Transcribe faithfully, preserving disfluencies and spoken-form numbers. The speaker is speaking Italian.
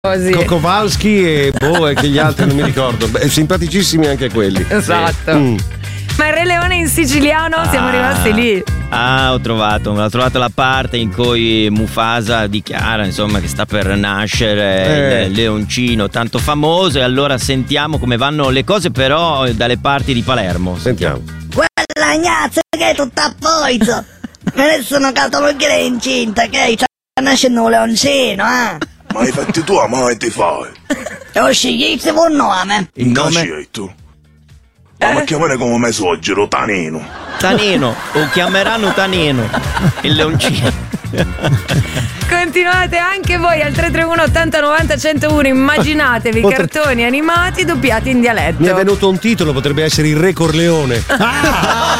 Sì. Kowalski e boh, e che gli altri non mi ricordo. Beh, simpaticissimi anche quelli. Esatto. Mm. Ma il Re Leone in siciliano siamo Ah. rimasti lì. Ah, ho trovato, ho trovato la parte in cui Mufasa dichiara, insomma, che sta per nascere Eh. il leoncino tanto famoso, e allora sentiamo come vanno le cose però dalle parti di Palermo. Sentiamo. Quella gnazza che è tutta a poizzo. Me ne sono cattolo che è incinta, che sta nascendo un leoncino, eh. Ma hai fatti tu, ma che ti fai? Lo scegliete un nome. Il nome? Che tu? Ma mi chiamare come me suocero, Tanino. Tanino, o chiameranno Tanino, il leoncino. Continuate anche voi al tre tre uno ottanta novanta centouno. Immaginatevi Potre- cartoni animati doppiati in dialetto. Mi è venuto un titolo, potrebbe essere il Re Corleone.